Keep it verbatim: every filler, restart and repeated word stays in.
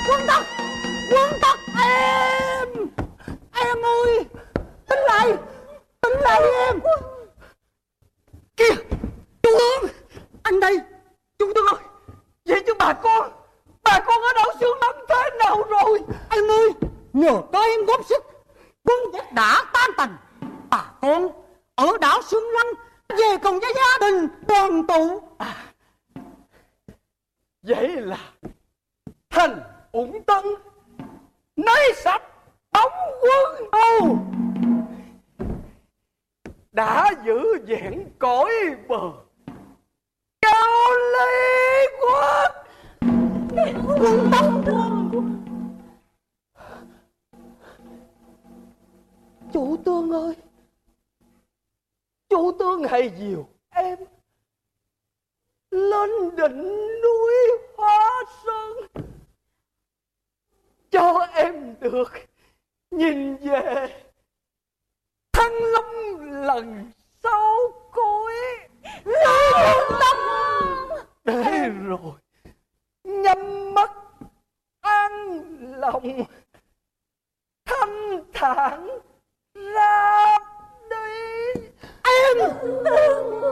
Quân Tắc, Quân Tắc em, em ơi, tỉnh lại, tỉnh lại đi em. Kìa, chú Tương, anh đây, chú Tương ơi, vậy chứ bà con, bà con ở đảo Sương Lâm thế nào rồi? Em ơi, nhờ có em góp sức, quân giặc đã tan tành, bà con ở đảo Sương Lâm về cùng với gia đình đoàn tụ. À, vậy là thành Ủng Tân nay sắp đóng quân đâu, đã giữ vẹn cõi bờ cao ly quốc. Quân Tông, chủ Tương ơi, chủ Tương hãy dìu em lên đỉnh núi Hoa Sơn, cho em được nhìn về Thăng Long lần sau cuối. Để rồi nhắm mắt an lòng thanh thản ra đi. Em